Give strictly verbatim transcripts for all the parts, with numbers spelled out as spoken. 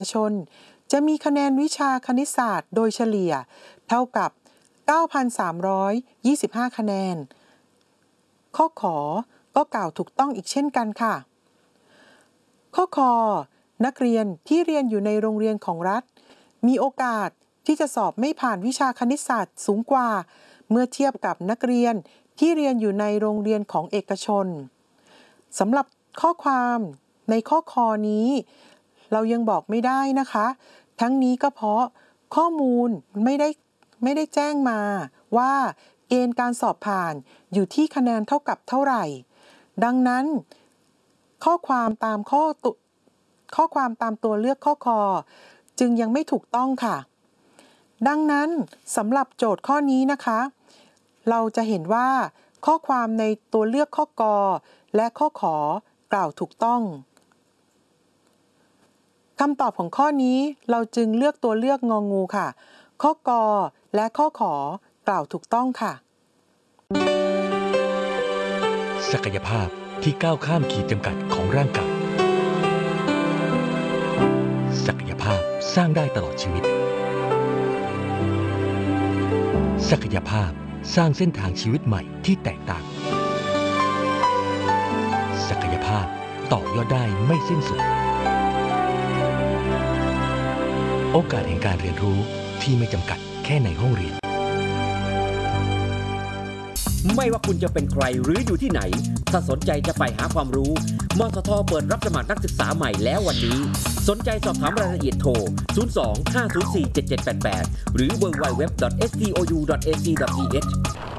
ชนจะมีคะแนนวิชาคณิตศาสตร์โดยเฉลี่ยเท่ากับ เก้าพันสามร้อยยี่สิบห้า คะแนนข้อขอก็กล่าวถูกต้องอีกเช่นกันค่ะข้อคอนักเรียนที่เรียนอยู่ในโรงเรียนของรัฐมีโอกาสที่จะสอบไม่ผ่านวิชาคณิตศาสตร์สูงกว่าเมื่อเทียบกับนักเรียนที่เรียนอยู่ในโรงเรียนของเอกชนสำหรับข้อความในข้อคอนี้เรายังบอกไม่ได้นะคะทั้งนี้ก็เพราะข้อมูลไม่ได้ไม่ได้แจ้งมาว่าเกณฑ์การสอบผ่านอยู่ที่คะแนนเท่ากับเท่าไหร่ดังนั้นข้อความตามข้อตุข้อความตามตัวเลือกข้อคอจึงยังไม่ถูกต้องค่ะดังนั้นสำหรับโจทย์ข้อนี้นะคะเราจะเห็นว่าข้อความในตัวเลือกข้อกอและข้อขอกล่าวถูกต้องคำตอบของข้อนี้เราจึงเลือกตัวเลือกงองูค่ะข้อกอและข้อขอกล่าวถูกต้องค่ะศักยภาพที่ก้าวข้ามขีดจำกัดของร่างกายศักยภาพสร้างได้ตลอดชีวิตศักยภาพสร้างเส้นทางชีวิตใหม่ที่แตกต่างศักยภาพต่อยอดได้ไม่สิ้นสุดโอกาสแห่งการเรียนรู้ที่ไม่จำกัดแค่ในห้องเรียนไม่ว่าคุณจะเป็นใครหรืออยู่ที่ไหนถ้าสนใจจะไปหาความรู้มทท.เปิดรับสมัครนักศึกษาใหม่แล้ววันนี้สนใจสอบถามรายละเอียดโทร ศูนย์ สอง ห้า ศูนย์ สี่ เจ็ด เจ็ด แปด แปด หรือ ดับเบิลยู ดับเบิลยู ดับเบิลยู ดอท เอส ที โอ ยู ดอท เอ ซี ดอท ที เอช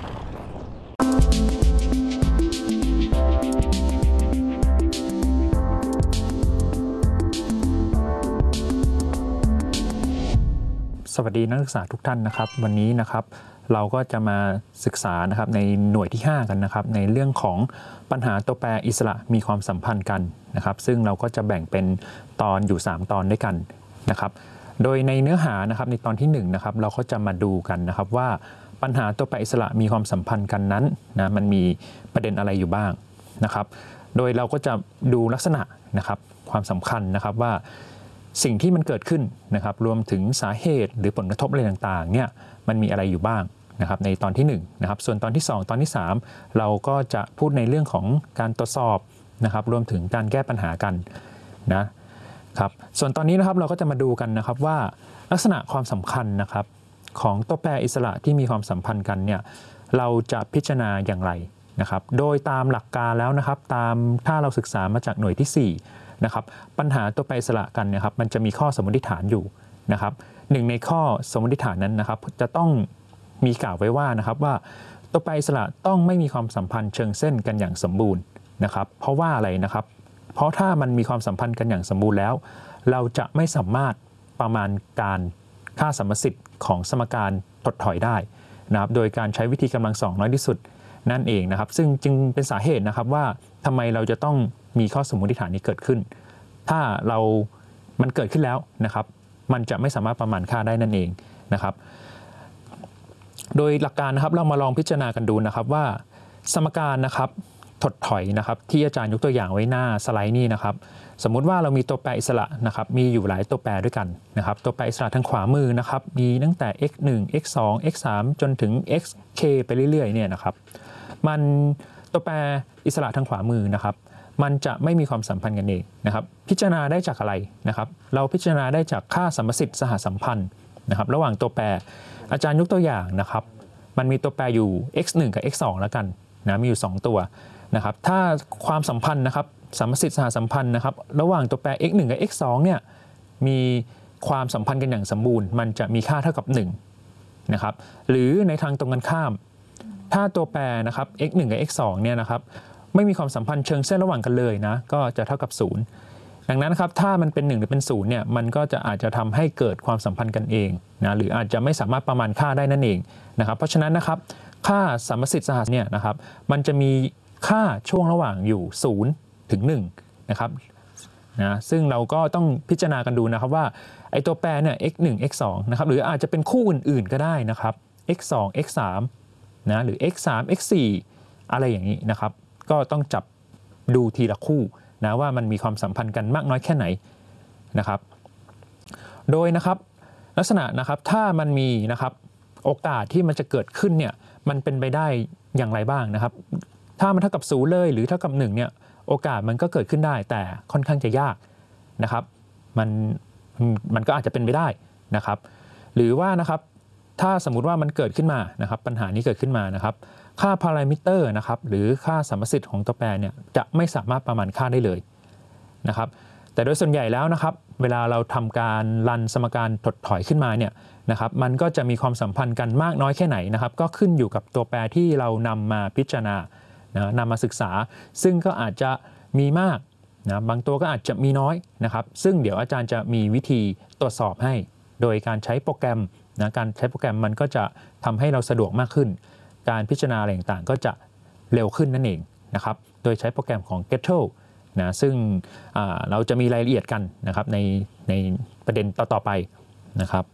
สวัสดีนักศึกษาทุกท่านนะครับวันนี้นะครับเราก็จะมาศึกษานะครับในหน่วยที่ห้ากันนะครับในเรื่องของปัญหาตัวแปรอิสระมีความสัมพันธ์กันนะครับซึ่งเราก็จะแบ่งเป็นตอนอยู่สามตอนด้วยกันนะครับโดยในเนื้อหานะครับในตอนที่หนึ่งนะครับเราก็จะมาดูกันนะครับว่าปัญหาตัวแปรอิสระมีความสัมพันธ์กันนั้นนะมันมีประเด็นอะไรอยู่บ้างนะครับโดยเราก็จะดูลักษณะนะครับความสำคัญนะครับว่าสิ่งที่มันเกิดขึ้นนะครับรวมถึงสาเหตุหรือผลกระทบอะไรต่างๆเนี่ยมันมีอะไรอยู่บ้างนะครับในตอนที่หนึ่งนะครับส่วนตอนที่สองตอนที่สามเราก็จะพูดในเรื่องของการตรวจสอบนะครับรวมถึงการแก้ปัญหากันนะครับส่วนตอนนี้นะครับเราก็จะมาดูกันนะครับว่าลักษณะความสำคัญนะครับของตัวแปรอิสระที่มีความสัมพันธ์กันเนี่ยเราจะพิจารณาอย่างไรนะครับโดยตามหลักการแล้วนะครับตามถ้าเราศึกษามาจากหน่วยที่สี่นะครับปัญหาตัวแปรอิสระกันเนี่ยครับมันจะมีข้อสมมติฐานอยู่นะครับหนึ่งในข้อสมมติฐานนั้นนะครับจะต้องมีกล่าวไว้ว่านะครับว่าตัวแปรอิสระต้องไม่มีความสัมพันธ์เชิงเส้นกันอย่างสมบูรณ์นะครับเพราะว่าอะไรนะครับเพราะถ้ามันมีความสัมพันธ์กันอย่างสมบูรณ์แล้วเราจะไม่สามารถประมาณการค่าสัมประสิทธิ์ของสมการถดถอยได้นะครับโดยการใช้วิธีกำลังสองน้อยที่สุดนั่นเองนะครับซึ่งจึงเป็นสาเหตุนะครับว่าทำไมเราจะต้องมีข้อสมมติฐานนี้เกิดขึ้นถ้าเรามันเกิดขึ้นแล้วนะครับมันจะไม่สามารถประมาณค่าได้นั่นเองนะครับโดยหลักการนะครับเรามาลองพิจารณากันดูนะครับว่าสมการนะครับถดถอยนะครับที่อาจารย์ยกตัวอย่างไว้หน้าสไลด์นี้นะครับสมมุติว่าเรามีตัวแปรอิสระนะครับมีอยู่หลายตัวแปรด้วยกันนะครับตัวแปรอิสระทางขวามือนะครับมีตั้งแต่ x หนึ่ง x สอง x สามจนถึง xk ไปเรื่อยๆเนี่ยนะครับมันตัวแปรอิสระทางขวามือนะครับมันจะไม่มีความสัมพันธ์กันเองนะครับพิจารณาได้จากอะไรนะครับเราพิจารณาได้จากค่าสัมประสิทธิ์สหสัมพันธ์นะครับระหว่างตัวแปรอาจารย์ยกตัวอย่างนะครับมันมีตัวแปรอยู่ x หนึ่ง กับ x สอง แล้วกันนะมีอยู่สองตัวนะครับถ้าความสัมพันธ์นะครับสัมประสิทธิ์สหสัมพันธ์นะครับระหว่างตัวแปร x หนึ่ง กับ x สอง เนี่ยมีความสัมพันธ์กันอย่างสมบูรณ์มันจะมีค่าเท่ากับหนึ่งนะครับหรือในทางตรงกันข้ามถ้าตัวแปรนะครับ x หนึ่ง กับ x สอง เนี่ยนะครับไม่มีความสัมพันธ์เชิงเส้นระหว่างกันเลยนะก็จะเท่ากับศูนย์ดังนั้นครับถ้ามันเป็นหนึ่งหรือเป็นศูนย์เนี่ยมันก็จะอาจจะทำให้เกิดความสัมพันธ์กันเองนะหรืออาจจะไม่สามารถประมาณค่าได้นั่นเองนะครับเพราะฉะนั้นนะครับค่าสัมประสิทธิ์สหเนี่ยนะครับมันจะมีค่าช่วงระหว่างอยู่ศูนย์ถึงหนึ่งนะครับนะซึ่งเราก็ต้องพิจารณากันดูนะครับว่าไอตัวแปรเนี่ย x หนึ่ง x สอง นะครับหรืออาจจะเป็นคู่อื่นๆก็ได้นะครับ x สอง x สามนะหรือ x สาม x สี่อะไรอย่างนี้นะครับก็ต้องจับดูทีละคู่นะว่ามันมีความสัมพันธ์กันมากน้อยแค่ไหนนะครับโดยนะครับลักษณะนะครับถ้ามันมีนะครับโอกาสที่มันจะเกิดขึ้นเนี่ยมันเป็นไปได้อย่างไรบ้างนะครับถ้ามันเท่ากับศูนย์เลยหรือเท่ากับหนึ่งเนี่ยโอกาสมันก็เกิดขึ้นได้แต่ค่อนข้างจะยากนะครับมันมันก็อาจจะเป็นไปได้นะครับหรือว่านะครับถ้าสมมุติว่ามันเกิดขึ้นมานะครับปัญหานี้เกิดขึ้นมานะครับค่าพารามิเตอร์นะครับหรือค่าสัมประสิทธิ์ของตัวแปรเนี่ยจะไม่สามารถประมาณค่าได้เลยนะครับแต่โดยส่วนใหญ่แล้วนะครับเวลาเราทำการรันสมการถดถอยขึ้นมาเนี่ยนะครับมันก็จะมีความสัมพันธ์กันมากน้อยแค่ไหนนะครับก็ขึ้นอยู่กับตัวแปรที่เรานำมาพิจารณานะนำมาศึกษาซึ่งก็อาจจะมีมากนะบางตัวก็อาจจะมีน้อยนะครับซึ่งเดี๋ยวอาจารย์จะมีวิธีตรวจสอบให้โดยการใช้โปรแกรมนะการใช้โปรแกรมมันก็จะทำให้เราสะดวกมากขึ้นการพิจารณาอะไรต่างๆก็จะเร็วขึ้นนั่นเองนะครับโดยใช้โปรแกรมของ Gettle นะซึ่งเราจะมีรายละเอียดกันนะครับในในประเด็นต่อๆไปนะครับ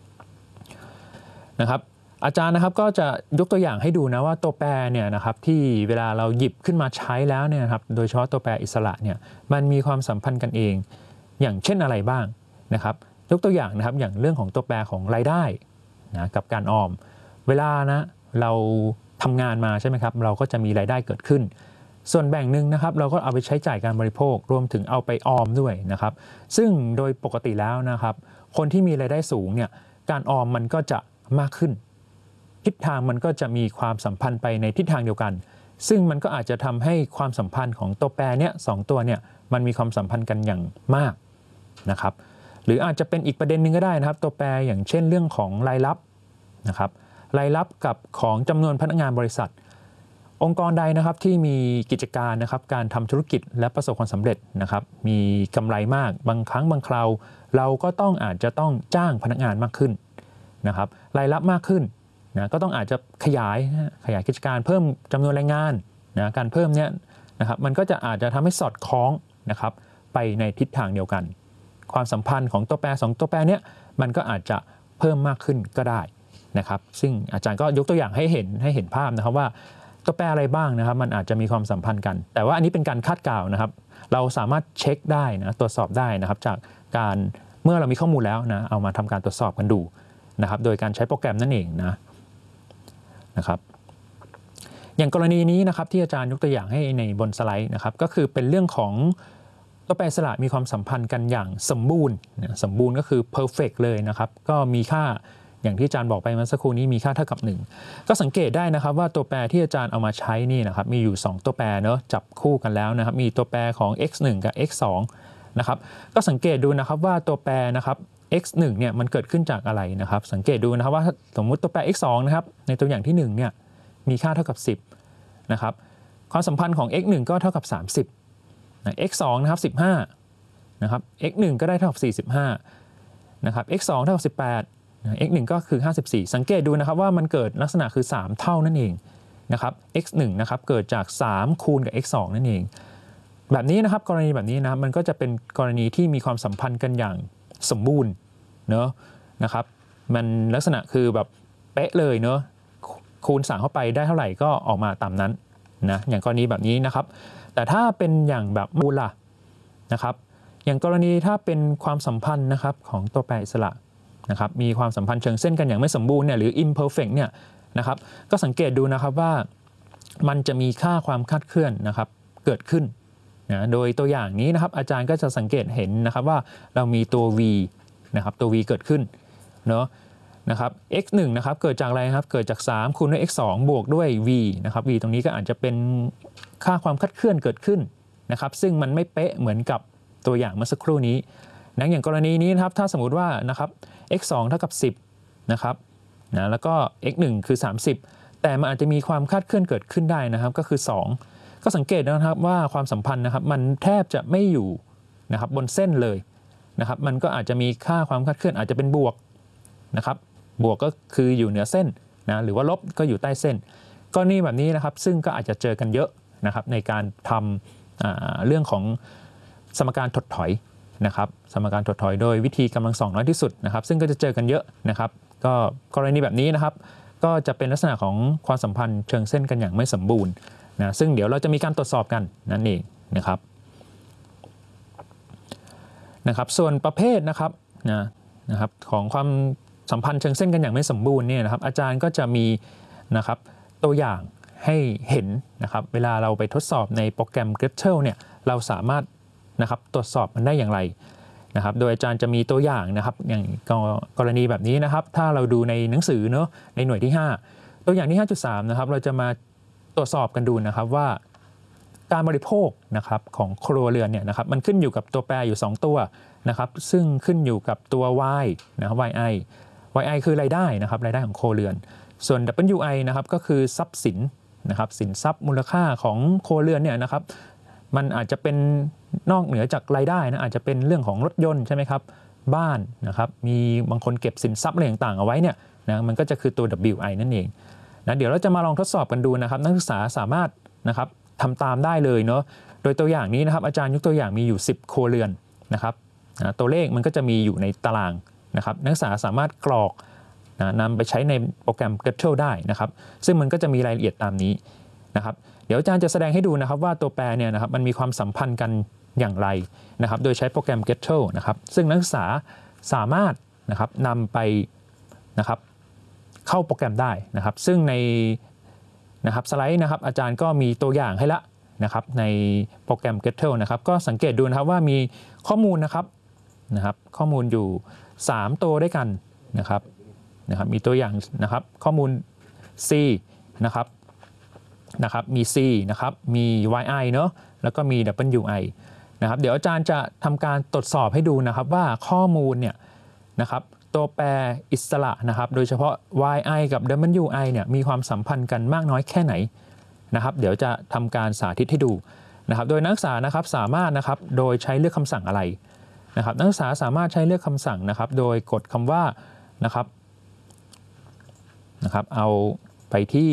นะครับอาจารย์นะครับก็จะยกตัวอย่างให้ดูนะว่าตัวแปรเนี่ยนะครับที่เวลาเราหยิบขึ้นมาใช้แล้วเนี่ยครับโดยเฉพาะตัวแปรอิสระเนี่ยมันมีความสัมพันธ์กันเองอย่างเช่นอะไรบ้างนะครับยกตัวอย่างนะครับอย่างเรื่องของตัวแปรของรายได้นะกับการออมเวลานะเราทำงานมาใช่ไหมครับเราก็จะมีรายได้เกิดขึ้นส่วนแบ่งหนึ่งนะครับเราก็เอาไปใช้จ่ายการบริโภครวมถึงเอาไปออมด้วยนะครับซึ่งโดยปกติแล้วนะครับคนที่มีรายได้สูงเนี่ยการออมมันก็จะมากขึ้นทิศทางมันก็จะมีความสัมพันธ์ไปในทิศทางเดียวกันซึ่งมันก็อาจจะทำให้ความสัมพันธ์ของตัวแปรเนี่ยสองตัวเนี่ยมันมีความสัมพันธ์กันอย่างมากนะครับหรืออาจจะเป็นอีกประเด็นหนึ่งก็ได้นะครับตัวแปรอย่างเช่นเรื่องของรายรับนะครับรายรับกับของจำนวนพนักงานบริษัทองค์กรใดนะครับที่มีกิจการนะครับการทำธุรกิจและประสบความสำเร็จนะครับมีกำไรมากบางครั้งบางคราวเราก็ต้องอาจจะต้องจ้างพนักงานมากขึ้นนะครับรายรับมากขึ้นนะก็ต้องอาจจะขยายขยายกิจการเพิ่มจำนวนแรงงานนะการเพิ่มเนี้ยนะครับมันก็จะอาจจะทำให้สอดคล้องนะครับไปในทิศทางเดียวกันความสัมพันธ์ของตัวแปรสองตัวแปรเนี้ยมันก็อาจจะเพิ่มมากขึ้นก็ได้นะครับซึ่งอาจารย์ก็ยกตัวอย่างให้เห็นให้เห็นภาพนะครับว่าตัวแปรอะไรบ้างนะครับมันอาจจะมีความสัมพันธ์กันแต่ว่าอันนี้เป็นการคาดการณ์นะครับเราสามารถเช็คได้นะตรวจสอบได้นะครับจากการเมื่อเรามีข้อมูลแล้วนะเอามาทำการตรวจสอบกันดูนะครับโดยการใช้โปรแกรมนั่นเองนะนะครับอย่างกรณีนี้นะครับที่อาจารย์ยกตัวอย่างให้ในบนสไลด์นะครับก็คือเป็นเรื่องของตัวแปรอิสระมีความสัมพันธ์กันอย่างสมบูรณ์สมบูรณ์ก็คือ perfect เลยนะครับก็มีค่าอย่างที่อาจารย์บอกไปเมื่อสักครู่นี้มีค่าเท่ากับหนึ่งก็สังเกตได้นะครับว่าตัวแปรที่อาจารย์เอามาใช้นี่นะครับมีอยู่สองตัวแปรเนาะจับคู่กันแล้วนะครับมีตัวแปรของ เอ็กซ์ หนึ่ง กับ เอ็กซ์ สอง นะครับก็สังเกตดูนะครับว่าตัวแปรนะครับ เอ็กซ์ หนึ่ง เนี่ยมันเกิดขึ้นจากอะไรนะครับสังเกตดูนะครับว่าสมมุติตัวแปร เอ็กซ์ สอง นะครับในตัวอย่างที่หนึ่งเนี่ยมีค่าเท่ากับสิบนะครับความสัมพันธ์ของ เอ็กซ์ หนึ่ง ก็เท่ากับสามสิบนะ เอ็กซ์ สอง นะครับสิบห้านะครับ เอ็กซ์ หนึ่ง ก็ได้เท่ากับสี่สิบห้านะครับ เอ็กซ์ สอง เท่ากับสิบแปด เอ็กซ์ หนึ่ง ก็คือห้าสิบสี่สังเกตดูนะครับว่ามันเกิดลักษณะคือสามเท่านั่นเองนะครับ เอ็กซ์ หนึ่ง นะครับเกิดจากสามคูณกับ เอ็กซ์ สอง นั่นเองแบบนี้นะครับกรณีแบบนี้นะมันก็จะเป็นกรณีที่มีความสัมพันธ์กันอย่างสมบูรณ์เนอะนะครับมันลักษณะคือแบบเป๊ะเลยเนอะคูณสามเข้าไปได้เท่าไหร่ก็ออกมาตามนั้นนะอย่างกรณีแบบนี้นะครับแต่ถ้าเป็นอย่างแบบมูลล่ะนะครับอย่างกรณีถ้าเป็นความสัมพันธ์นะครับของตัวแปรอิสระนะครับมีความสัมพันธ์เชิงเส้นกันอย่างไม่สมบูรณ์เนี่ยหรือ imperfect เนี่ยนะครับก็สังเกตดูนะครับว่ามันจะมีค่าความคลาดเคลื่อนนะครับเกิดขึ้นนะโดยตัวอย่างนี้นะครับอาจารย์ก็จะสังเกตเห็นนะครับว่าเรามีตัว v นะครับตัว v เกิดขึ้นเนาะนะครับ x หนึ่ง นะครับเกิดจากอะไรครับเกิดจากสามคูณด้วย x สอง บวกด้วย v นะครับ v ตรงนี้ก็อาจจะเป็นค่าความคลาดเคลื่อนเกิดขึ้นนะครับซึ่งมันไม่เป๊ะเหมือนกับตัวอย่างเมื่อสักครู่นี้นะอย่างกรณีนี้นะครับถ้าสมมุติว่านะครับ x สอง เท่ากับสิบนะครับนะแล้วก็ x หนึ่ง คือสามสิบแต่มันอาจจะมีความคลาดเคลื่อนเกิดขึ้นได้นะครับก็คือสองก็สังเกตนะครับว่าความสัมพันธ์นะครับมันแทบจะไม่อยู่นะครับบนเส้นเลยนะครับมันก็อาจจะมีค่าความคลาดเคลื่อนอาจจะเป็นบวกนะครับบวกก็คืออยู่เหนือเส้นนะหรือว่าลบก็อยู่ใต้เส้นกรณีแบบนี้นะครับซึ่งก็อาจจะเจอกันเยอะนะครับในการทำเรื่องของสมการถดถอยนะครับสมการถดถอยโดยวิธีกำลังสองน้อยที่สุดนะครับซึ่งก็จะเจอกันเยอะนะครับก็กรณีแบบนี้นะครับก็จะเป็นลักษณะของความสัมพันธ์เชิงเส้นกันอย่างไม่สมบูรณ์นะซึ่งเดี๋ยวเราจะมีการตรวจสอบกันนั่นเองนะครับนะครับส่วนประเภทนะครับนะนะครับของความสัมพันธ์เชิงเส้นกันอย่างไม่สมบูรณ์เนี่ยนะครับอาจารย์ก็จะมีนะครับตัวอย่างให้เห็นนะครับเวลาเราไปทดสอบในโปรแกรม Gretel เนี่ยเราสามารถนะครับตรวจสอบมันได้อย่างไรนะครับโดยอาจารย์จะมีตัวอย่างนะครับอย่างกรณีแบบนี้นะครับถ้าเราดูในหนังสือเนาะในหน่วยที่ห้าตัวอย่างที่ ห้าจุดสาม นะครับเราจะมาตรวจสอบกันดูนะครับว่าการบริโภคนะครับของครัวเรือนเนี่ยนะครับมันขึ้นอยู่กับตัวแปรอยู่สองตัวนะครับซึ่งขึ้นอยู่กับตัว Y นะครับ วาย ไอ วาย ไอ คือรายได้นะครับรายได้ของครัวเรือนส่วน ดับเบิลยู ไอ นะครับก็คือทรัพย์สินนะครับสินทรัพย์มูลค่าของครัวเรือนเนี่ยนะครับมันอาจจะเป็นนอกเหนือจากรายได้นะอาจจะเป็นเรื่องของรถยนต์ใช่ไหมครับบ้านนะครับมีบางคนเก็บสินทรัพย์อะไรต่างๆเอาไว้เนี่ยนะมันก็จะคือตัว ดับเบิลยู ไอ นั่นเองนะเดี๋ยวเราจะมาลองทดสอบกันดูนะครับนักศึกษาสามารถนะครับทำตามได้เลยเนาะโดยตัวอย่างนี้นะครับอาจารย์ยกตัวอย่างมีอยู่สิบครัวเรือนนะครับนะตัวเลขมันก็จะมีอยู่ในตารางนะครับนักศึกษาสามารถกรอกนะนำไปใช้ในโปรแกรม Gretel ได้นะครับซึ่งมันก็จะมีรายละเอียดตามนี้นะครับเดี๋ยวอาจารย์จะแสดงให้ดูนะครับว่าตัวแปรเนี่ยนะครับมันมีความสัมพันธ์กันอย่างไรนะครับโดยใช้โปรแกรม Gretel นะครับซึ่งนักศึกษาสามารถนะครับนำไปนะครับเข้าโปรแกรมได้นะครับซึ่งในนะครับสไลด์นะครับอาจารย์ก็มีตัวอย่างให้ละนะครับในโปรแกรม Gretel นะครับก็สังเกตดูนะครับว่ามีข้อมูลนะครับนะครับข้อมูลอยู่สามตัวด้วยกันนะครับนะครับมีตัวอย่างนะครับข้อมูล C นะครับนะครับมี C นะครับมี วาย ไอ เนอะแล้วก็มี ดับเบิลยู ไอ นะครับเดี๋ยวอาจารย์จะทำการตรวจสอบให้ดูนะครับว่าข้อมูลเนี่ยนะครับตัวแปรอิสระนะครับโดยเฉพาะ วาย ไอ กับ ดับเบิลยู ไอ เนี่ยมีความสัมพันธ์กันมากน้อยแค่ไหนนะครับเดี๋ยวจะทำการสาธิตให้ดูนะครับโดยนักศึกษานะครับสามารถนะครับโดยใช้เลือกคำสั่งอะไรนะครับนักศึกษาสามารถใช้เลือกคำสั่งนะครับโดยกดคำว่านะครับนะครับเอาไปที่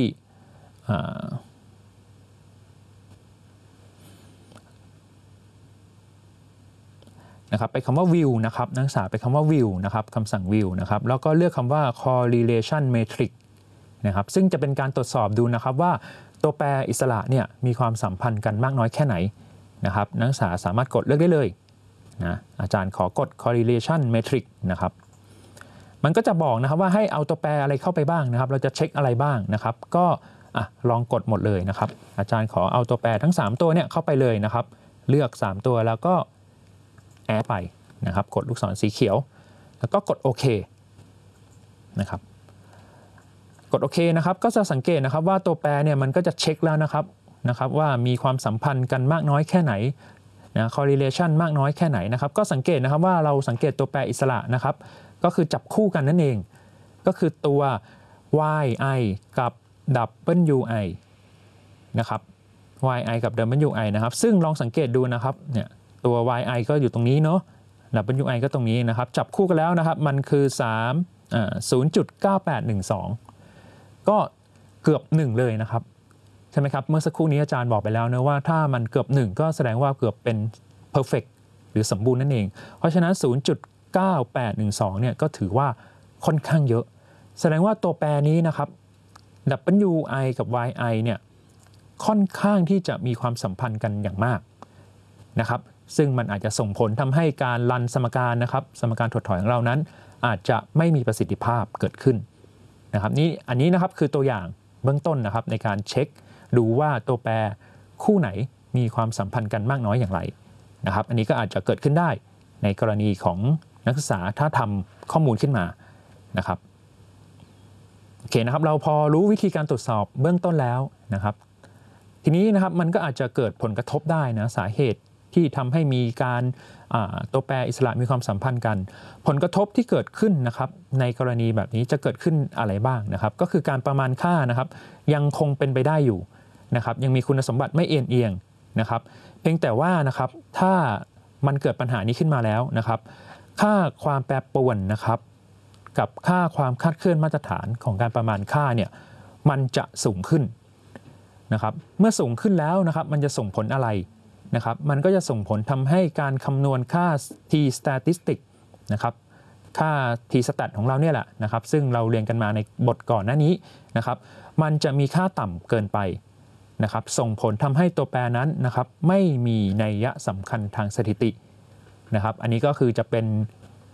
นะครับไปคำว่า view นะครับนักศึกษาไปคำว่า view นะครับคำสั่ง view นะครับแล้วก็เลือกคำว่า correlation matrix นะครับซึ่งจะเป็นการตรวจสอบดูนะครับว่าตัวแปรอิสระเนี่ยมีความสัมพันธ์กันมากน้อยแค่ไหนนะครับนักศึกษาสามารถกดเลือกได้เลยนะอาจารย์ขอกด correlation matrix นะครับมันก็จะบอกนะครับว่าให้เอาตัวแปรอะไรเข้าไปบ้างนะครับเราจะเช็คอะไรบ้างนะครับก็อ่ะลองกดหมดเลยนะครับอาจารย์ขอเอาตัวแปรทั้งสามตัวเนี่ยเข้าไปเลยนะครับเลือกสามตัวแล้วก็แอดไปนะครับกดลูกศรสีเขียวแล้วก็กดโอเคนะครับกดโอเคนะครับก็จะสังเกตนะครับว่าตัวแปรเนี่ยมันก็จะเช็คแล้วนะครับนะครับว่ามีความสัมพันธ์กันมากน้อยแค่ไหนนะ correlation มากน้อยแค่ไหนนะครับก็สังเกตนะครับว่าเราสังเกตตัวแปรอิสระนะครับก็คือจับคู่กันนั่นเองก็คือตัว วาย ไอ กับ ดับเบิลยู ไอ นะครับ วาย ไอ กับ ดับเบิลยู ไอ นะครับซึ่งลองสังเกตดูนะครับเนี่ยตัว วาย ไอ ก็อยู่ตรงนี้เนาะ ดับเบิลยู ไอ ก็ตรงนี้นะครับจับคู่กันแล้วนะครับมันคือสามอ่า ศูนย์จุดเก้าแปดหนึ่งสอง ก็เกือบหนึ่งเลยนะครับใช่ไหมครับเมื่อสักครู่นี้อาจารย์บอกไปแล้วนะว่าถ้ามันเกือบหนึ่งก็แสดงว่าเกือบเป็น perfect หรือสมบูรณ์นั่นเองเพราะฉะนั้น ศูนย์จุดเก้าแปดหนึ่งสอง เนี่ยก็ถือว่าค่อนข้างเยอะแสดงว่าตัวแปรนี้นะครับ ดับเบิลยู ไอ กับ วาย ไอ เนี่ยค่อนข้างที่จะมีความสัมพันธ์กันอย่างมากนะครับซึ่งมันอาจจะส่งผลทำให้การรันสมการนะครับสมการถดถอยของเรานั้นอาจจะไม่มีประสิทธิภาพเกิดขึ้นนะครับนี่อันนี้นะครับคือตัวอย่างเบื้องต้นนะครับในการเช็คดูว่าตัวแปรคู่ไหนมีความสัมพันธ์กันมากน้อยอย่างไรนะครับอันนี้ก็อาจจะเกิดขึ้นได้ในกรณีของนักศึกษาถ้าทำข้อมูลขึ้นมานะครับโอเคนะครับเราพอรู้วิธีการตรวจสอบเบื้องต้นแล้วนะครับทีนี้นะครับมันก็อาจจะเกิดผลกระทบได้นะสาเหตุที่ทำให้มีการตัวแปรอิสระมีความสัมพันธ์กันผลกระทบที่เกิดขึ้นนะครับในกรณีแบบนี้จะเกิดขึ้นอะไรบ้างนะครับก็คือการประมาณค่านะครับยังคงเป็นไปได้อยู่นะครับยังมีคุณสมบัติไม่เอียงเอียงนะครับเพียงแต่ว่านะครับถ้ามันเกิดปัญหานี้ขึ้นมาแล้วนะครับค่าความแปรปรวนนะครับกับค่าความคาดเคลื่อนมาตรฐานของการประมาณค่าเนี่ยมันจะสูงขึ้นนะครับเมื่อสูงขึ้นแล้วนะครับมันจะส่งผลอะไรนะครับมันก็จะส่งผลทำให้การคำนวณค่า t statistic นะครับค่า t stat ของเราเนี่ยแหละนะครับซึ่งเราเรียนกันมาในบทก่อนหน้านี้นะครับมันจะมีค่าต่ำเกินไปนะครับส่งผลทำให้ตัวแปรนั้นนะครับไม่มีนัยสำคัญทางสถิตินะครับอันนี้ก็คือจะเป็น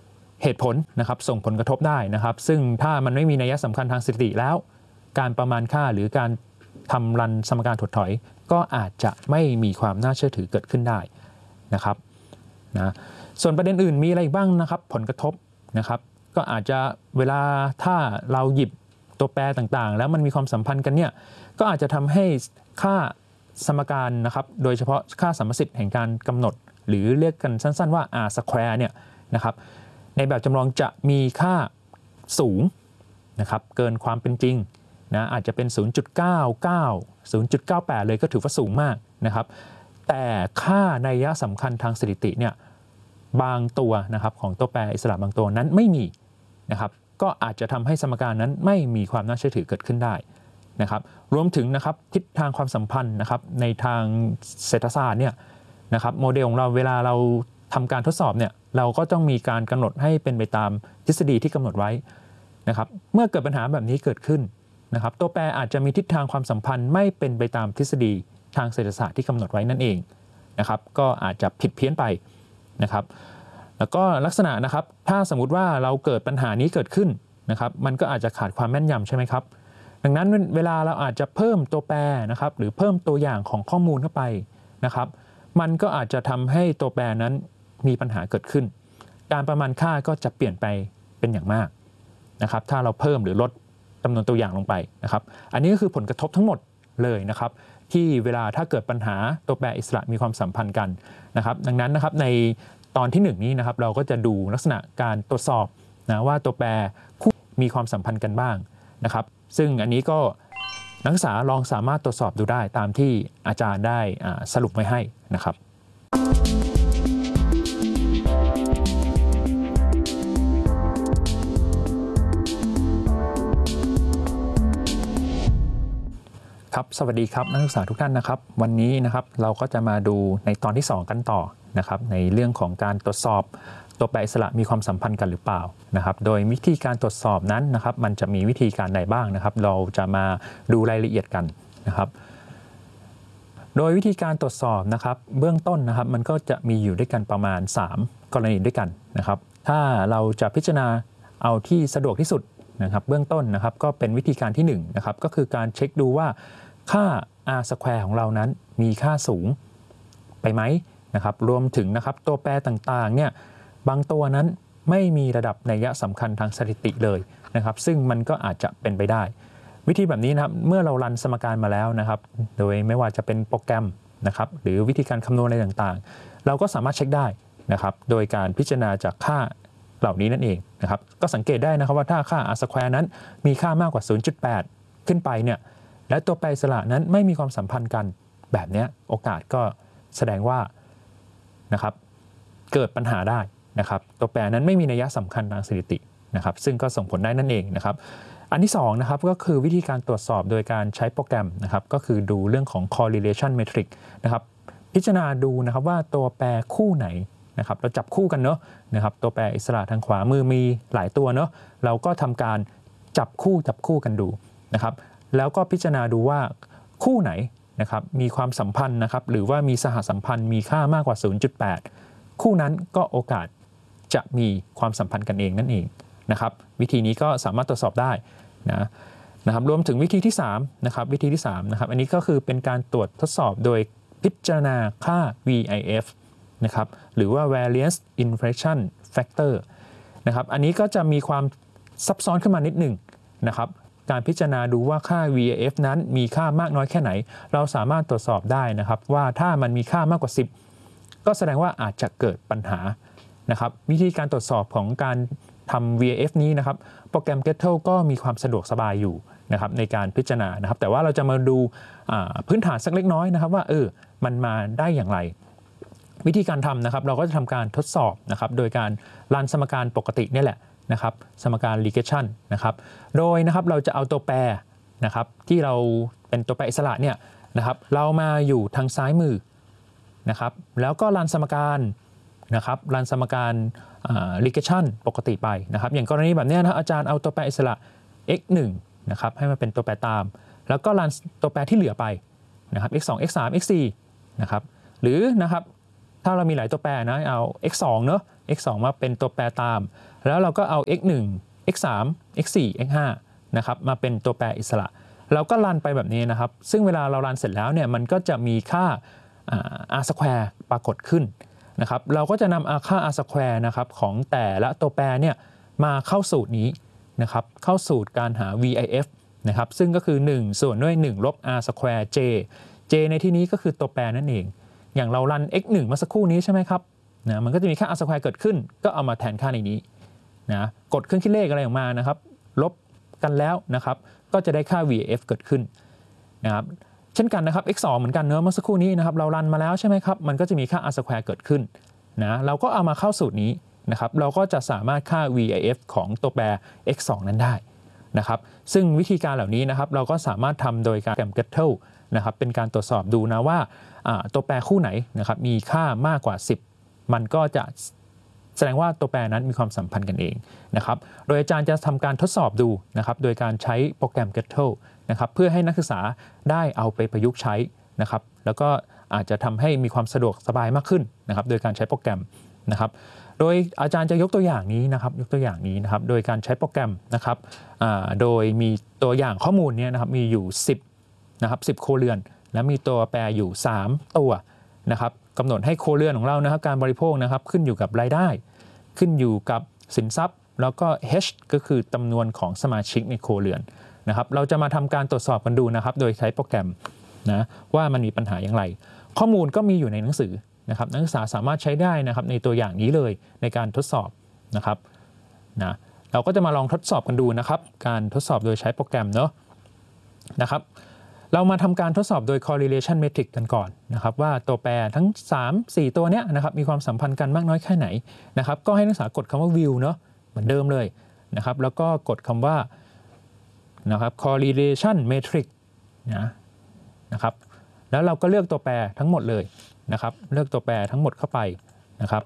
เหตุผลนะครับส่งผลกระทบได้นะครับซึ่งถ้ามันไม่มีนัยสำคัญทางสถิติแล้วการประมาณค่าหรือการทำรันสมการถดถอยก็อาจจะไม่มีความน่าเชื่อถือเกิดขึ้นได้นะครับนะส่วนประเด็นอื่นมีอะไรบ้างนะครับผลกระทบนะครับก็อาจจะเวลาถ้าเราหยิบตัวแปรต่างๆแล้วมันมีความสัมพันธ์กันเนี่ยก็อาจจะทำให้ค่าสมการนะครับโดยเฉพาะค่าสัมประสิทธิ์แห่งการกำหนดหรือเรียกกันสั้นๆว่า r square เนี่ยนะครับในแบบจำลองจะมีค่าสูงนะครับเกินความเป็นจริงนะอาจจะเป็น ศูนย์จุดเก้าเก้า ศูนย์จุดเก้าแปด เลยก็ถือว่าสูงมากนะครับแต่ค่านัยสำคัญทางสถิติเนี่ยบางตัวนะครับของตัวแปรอิสระบางตัวนั้นไม่มีนะครับก็อาจจะทำให้สมการนั้นไม่มีความน่าเชื่อถือเกิดขึ้นได้นะครับรวมถึงนะครับทิศทางความสัมพันธ์นะครับในทางเศรษฐศาสตร์เนี่ยนะครับโมเดลของเราเวลาเราทำการทดสอบเนี่ยเราก็ต้องมีการกำหนดให้เป็นไปตามทฤษฎีที่กำหนดไว้นะครับเมื่อเกิดปัญหาแบบนี้เกิดขึ้นนะครับตัวแปรอาจจะมีทิศทางความสัมพันธ์ไม่เป็นไปตามทฤษฎีทางเศรษฐศาสตร์ที่กำหนดไว้นั่นเองนะครับก็อาจจะผิดเพี้ยนไปนะครับแล้วก็ลักษณะนะครับถ้าสมมุติว่าเราเกิดปัญหานี้เกิดขึ้นนะครับมันก็อาจจะขาดความแม่นยำใช่ไหมครับดังนั้นเวลาเราอาจจะเพิ่มตัวแปรนะครับหรือเพิ่มตัวอย่างของข้อมูลเข้าไปนะครับมันก็อาจจะทำให้ตัวแปรนั้นมีปัญหาเกิดขึ้นการประมาณค่าก็จะเปลี่ยนไปเป็นอย่างมากนะครับถ้าเราเพิ่มหรือลดจำนวนตัวอย่างลงไปนะครับอันนี้ก็คือผลกระทบทั้งหมดเลยนะครับที่เวลาถ้าเกิดปัญหาตัวแปรอิสระมีความสัมพันธ์กันนะครับดังนั้นนะครับในตอนที่หนึ่งนี้นะครับเราก็จะดูลักษณะการตรวจสอบนะว่าตัวแปรคู่มีความสัมพันธ์กันบ้างนะครับซึ่งอันนี้ก็นักศึกษาลองสามารถตรวจสอบดูได้ตามที่อาจารย์ได้สรุปไว้ให้นะครับครับสวัสดีครับนักศึกษาทุกท่านนะครับวันนี้นะครับเราก็จะมาดูในตอนที่สองกันต่อนะครับในเรื่องของการตรวจสอบตัวแปรอิสระมีความสัมพันธ์กันหรือเปล่านะครับโดยวิธีการตรวจสอบนั้นนะครับมันจะมีวิธีการใดบ้างนะครับเราจะมาดูรายละเอียดกันนะครับโดยวิธีการตรวจสอบนะครับเบื้องต้นนะครับมันก็จะมีอยู่ด้วยกันประมาณสามกรณีด้วยกันนะครับถ้าเราจะพิจารณาเอาที่สะดวกที่สุดนะครับเบื้องต้นนะครับก็เป็นวิธีการที่หนึ่งนะครับก็คือการเช็คดูว่าค่า r square ของเรานั้นมีค่าสูงไปไหมนะครับรวมถึงนะครับตัวแปรต่างๆเนี่ยบางตัวนั้นไม่มีระดับนัยสำคัญทางสถิติเลยนะครับซึ่งมันก็อาจจะเป็นไปได้วิธีแบบนี้นะครับเมื่อเรารันสมการมาแล้วนะครับโดยไม่ว่าจะเป็นโปรแกรมนะครับหรือวิธีการคำนวณอะไรต่างๆเราก็สามารถเช็คได้นะครับโดยการพิจารณาจากค่าเหล่านี้นั่นเองนะครับก็สังเกตได้นะครับว่าถ้าค่า r square นั้นมีค่ามากกว่า ศูนย์จุดแปด ขึ้นไปเนี่ยและตัวแปรอิสระนั้นไม่มีความสัมพันธ์กันแบบนี้โอกาสก็แสดงว่านะครับเกิดปัญหาได้นะครับตัวแปรนั้นไม่มีนัยสำคัญทางสถิตินะครับซึ่งก็ส่งผลได้นั่นเองนะครับอันที่สองนะครับก็คือวิธีการตรวจสอบโดยการใช้โปรแกรมนะครับก็คือดูเรื่องของ correlation metric นะครับพิจารณาดูนะครับว่าตัวแปรคู่ไหนนะครับเราจับคู่กันเนาะนะครับตัวแปรอิสระทางขวามือมีหลายตัวเนาะเราก็ทำการจับคู่จับคู่กันดูนะครับแล้วก็พิจารณาดูว่าคู่ไหนนะครับมีความสัมพันธ์นะครับหรือว่ามีสหสัมพันธ์มีค่ามากกว่า ศูนย์จุดแปด คู่นั้นก็โอกาสจะมีความสัมพันธ์กันเองนั่นเองนะครับวิธีนี้ก็สามารถตรวจสอบได้นะนะครับรวมถึงวิธีที่สามนะครับวิธีที่สามนะครับอันนี้ก็คือเป็นการตรวจทดสอบโดยพิจารณาค่า วี ไอ เอฟ นะครับหรือว่า variance inflation factor นะครับอันนี้ก็จะมีความซับซ้อนขึ้นมานิดหนึ่งนะครับการพิจารณาดูว่าค่า วี ไอ เอฟ นั้นมีค่ามากน้อยแค่ไหนเราสามารถตรวจสอบได้นะครับว่าถ้ามันมีค่ามากกว่าสิบก็แสดงว่าอาจจะเกิดปัญหานะครับวิธีการตรวจสอบของการทำ วี ไอ เอฟ นี้นะครับโปรแกรม Gettle ก็มีความสะดวกสบายอยู่นะครับในการพิจารณานะครับแต่ว่าเราจะมาดูพื้นฐานสักเล็กน้อยนะครับว่าเออมันมาได้อย่างไรวิธีการทำนะครับเราก็จะทำการทดสอบนะครับโดยการรันสมการปกตินี่แหละนะครับสมการ regression นะครับโดยนะครับเราจะเอาตัวแปรนะครับที่เราเป็นตัวแปรอิสระเนี่ยนะครับเรามาอยู่ทางซ้ายมือนะครับแล้วก็รันสมการนะครับรันสมการ regression ปกติไปนะครับอย่างกรณีแบบนี้นะอาจารย์เอาตัวแปรอิสระ x หนึ่ง นะครับให้มันเป็นตัวแปรตามแล้วก็รันตัวแปรที่เหลือไปนะครับ x สอง x สาม x สี่ นะครับหรือนะครับถ้าเรามีหลายตัวแปรนะเอา x สอง เนอะ x สอง มาเป็นตัวแปรตามแล้วเราก็เอา x หนึ่ง x สาม x สี่ x ห้านะครับมาเป็นตัวแปรอิสระเราก็รันไปแบบนี้นะครับซึ่งเวลาเรารันเสร็จแล้วเนี่ยมันก็จะมีค่า r square ปรากฏขึ้นนะครับเราก็จะนำค่า r square นะครับของแต่ละตัวแปรเนี่ยมาเข้าสูตรนี้นะครับเข้าสูตรการหา วี ไอ เอฟ นะครับซึ่งก็คือหนึ่งส่วนด้วยหนึ่งลบ r square j j ในที่นี้ก็คือตัวแปรนั่นเองอย่างเรารัน x หนึ่ง เมื่อสักครู่นี้ใช่ไหมครับนะมันก็จะมีค่า r square เกิดขึ้นก็เอามาแทนค่าในนี้นะกดเครื่องคิดเลขอะไรออกมานะครับลบกันแล้วนะครับก็จะได้ค่า วี ไอ เอฟ เกิดขึ้นนะครับเช่นกันนะครับ x สอง เหมือนกันเนอะเมื่อสักครู่นี้นะครับเรารันมาแล้วใช่ไหมครับมันก็จะมีค่า r square เกิดขึ้นนะเราก็เอามาเข้าสูตรนี้นะครับเราก็จะสามารถค่า วี ไอ เอฟ ของตัวแปร x สอง นั้นได้นะครับซึ่งวิธีการเหล่านี้นะครับเราก็สามารถทำโดยการแกรม Gettle นะครับเป็นการตรวจสอบดูนะว่าตัวแปรคู่ไหนนะครับมีค่ามากกว่าสิบมันก็จะแสดงว่าตัวแปรนั้นมีความสัมพันธ์กันเองนะครับโดยอาจารย์จะทำการทดสอบดูนะครับโดยการใช้โปรแกรม Gettle นะครับเพื่อให้นักศึกษาได้เอาไปประยุกต์ใช้นะครับแล้วก็อาจจะทำให้มีความสะดวกสบายมากขึ้นนะครับโดยการใช้โปรแกรมนะครับโดยอาจารย์จะยกตัวอย่างนี้นะครับยกตัวอย่างนี้นะครับโดยการใช้โปรแกรมนะครับโดยมีตัวอย่างข้อมูลเนี่ยนะครับมีอยู่สิบนะครับสิบครัวเรือนและมีตัวแปรอยู่สามตัวนะครับกำหนดให้ครัวเรือนของเรานะครับการบริโภคนะครับขึ้นอยู่กับรายได้ขึ้นอยู่กับสินทรัพย์แล้วก็ H ก็คือจำนวนของสมาชิกในครัวเรือนนะครับเราจะมาทำการตรวจสอบกันดูนะครับโดยใช้โปรแกรมนะว่ามันมีปัญหาอย่างไรข้อมูลก็มีอยู่ในหนังสือนะครับนักศึกษาสามารถใช้ได้นะครับในตัวอย่างนี้เลยในการทดสอบนะครับนะเราก็จะมาลองทดสอบกันดูนะครับการทดสอบโดยใช้โปรแกรมเนาะนะครับเรามาทำการทดสอบโดย correlation metric กันก่อนนะครับว่าตัวแปรทั้ง สาม สี่ ตัวเนี้ยนะครับมีความสัมพันธ์กันมากน้อยแค่ไหนนะครับก็ให้นักศึกษากดคำว่า view เนาะเหมือนเดิมเลยนะครับแล้วก็กดคำว่านะครับ correlation metric นะนะครับแล้วเราก็เลือกตัวแปรทั้งหมดเลยนะครับเลือกตัวแปรทั้งหมดเข้าไปนะครับ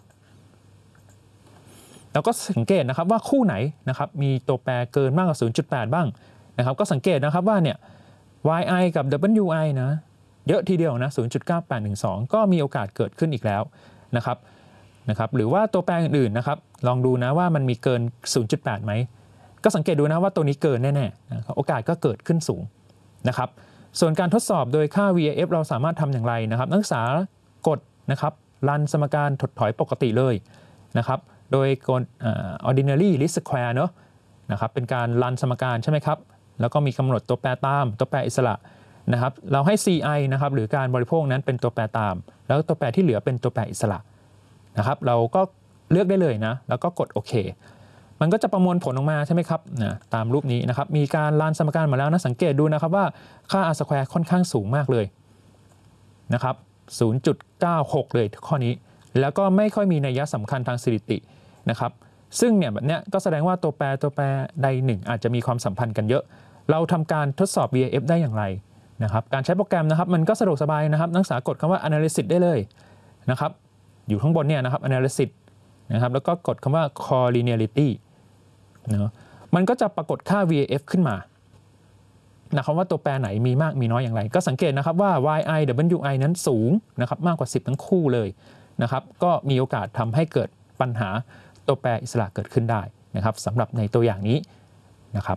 เราก็สังเกตนะครับว่าคู่ไหนนะครับมีตัวแปรเกินมากกว่า ศูนย์จุดแปด บ้างนะครับก็สังเกตนะครับว่าเนี่ย yi กับ wi นะเยอะทีเดียวนะ ศูนย์จุดเก้าแปดหนึ่งสอง ก็มีโอกาสเกิดขึ้นอีกแล้วนะครับนะครับหรือว่าตัวแปรอื่นๆนะครับลองดูนะว่ามันมีเกิน ศูนย์จุดแปด ไหมก็สังเกตดูนะว่าตัวนี้เกินแน่ๆนะโอกาสก็เกิดขึ้นสูงนะครับส่วนการทดสอบโดยค่า วี ไอ เอฟ เราสามารถทำอย่างไรนะครับนักศึกษากดนะครับรันสมการถดถอยปกติเลยนะครับโดยกด ordinary least square เนอะนะครับเป็นการรันสมการใช่ไหมครับแล้วก็มีกำหนดตัวแปรตามตัวแปรอิสระนะครับเราให้ ci นะครับหรือการบริโภคนั้นเป็นตัวแปรตามแล้วตัวแปรที่เหลือเป็นตัวแปรอิสระนะครับเราก็เลือกได้เลยนะแล้วก็กดโอเคมันก็จะประมวลผลออกมาใช่ไหมครับนะตามรูปนี้นะครับมีการรันสมการมาแล้วนะสังเกตดูนะครับว่าค่า r square ค่อนข้างสูงมากเลยนะครับ ศูนย์จุดเก้าหก เลยข้อนี้แล้วก็ไม่ค่อยมีนัยสำคัญทางสถิตินะครับซึ่งเนี่ยแบบเนี้ยก็แสดงว่าตัวแปรตัวแปรใดหนึ่งอาจจะมีความสัมพันธ์กันเยอะเราทำการทดสอบ วี ไอ เอฟ ได้อย่างไรนะครับการใช้โปรแกรมนะครับมันก็สะดวกสบายนะครับนักศึกษากดคำว่า analysis ได้เลยนะครับอยู่ข้างบนเนี่ยนะครับ analysis นะครับแล้วก็กดคำว่า collinearity เนาะมันก็จะปรากฏค่า วี ไอ เอฟ ขึ้นมานะครับว่าตัวแปรไหนมีมากมีน้อยอย่างไรก็สังเกตนะครับว่า yi wi นั้นสูงนะครับมากกว่าสิบทั้งคู่เลยนะครับก็มีโอกาสทำให้เกิดปัญหาตัวแปรอิสระเกิดขึ้นได้นะครับสำหรับในตัวอย่างนี้นะครับ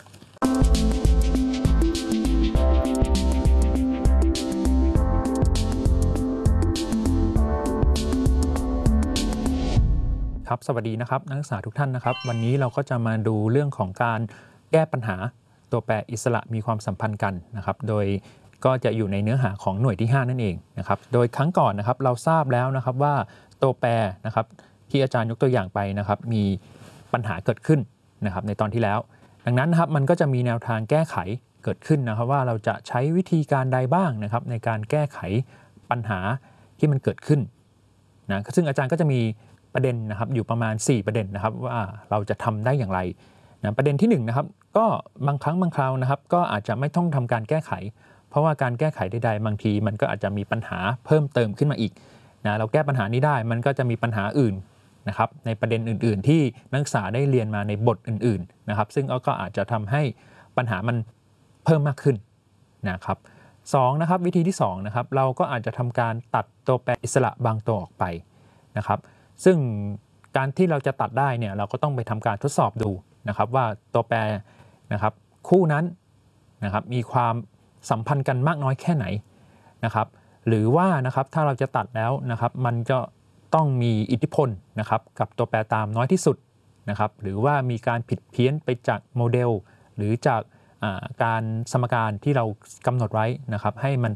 ครับสวัสดีนะครับนักศึกษาทุกท่านนะครับวันนี้เราก็จะมาดูเรื่องของการแก้ปัญหาตัวแปรอิสระมีความสัมพันธ์กันนะครับโดยก็จะอยู่ในเนื้อหาของหน่วยที่ห้านั่นเองนะครับโดยครั้งก่อนนะครับเราทราบแล้วนะครับว่าตัวแปรนะครับที่อาจารย์ยกตัวอย่างไปนะครับมีปัญหาเกิดขึ้นนะครับในตอนที่แล้วดังนั้นนะครับมันก็จะมีแนวทางแก้ไขเกิดขึ้นนะครับว่าเราจะใช้วิธีการใดบ้างนะครับในการแก้ไขปัญหาที่มันเกิดขึ้นนะซึ่งอาจารย์ก็จะมีประเด็นนะครับอยู่ประมาณสี่ประเด็นนะครับว่าเราจะทำได้อย่างไรนะประเด็นที่หนึ่งนะครับก็บางครั้งบางคราวนะครับก็อาจจะไม่ต้องทำการแก้ไขเพราะว่าการแก้ไขใดๆบางทีมันก็อาจจะมีปัญหาเพิ่มเติมขึ้นมาอีกนะเราแก้ปัญหานี้ได้มันก็จะมีปัญหาอื่นนะครับในประเด็นอื่นๆที่นักศึกษาได้เรียนมาในบทอื่นๆนะครับซึ่งก็อาจจะทำให้ปัญหามันเพิ่มมากขึ้นนะครับสองนะครับวิธีที่สองนะครับเราก็อาจจะทำการตัดตัวแปรอิสระบางตัวออกไปนะครับซึ่งการที่เราจะตัดได้เนี่ยเราก็ต้องไปทำการทดสอบดูนะครับว่าตัวแปรนะครับคู่นั้นนะครับมีความสัมพันธ์กันมากน้อยแค่ไหนนะครับหรือว่านะครับถ้าเราจะตัดแล้วนะครับมันก็ต้องมีอิทธิพลนะครับกับตัวแปรตามน้อยที่สุดนะครับหรือว่ามีการผิดเพี้ยนไปจากโมเดลหรือจากการสมการที่เรากำหนดไว้นะครับให้มัน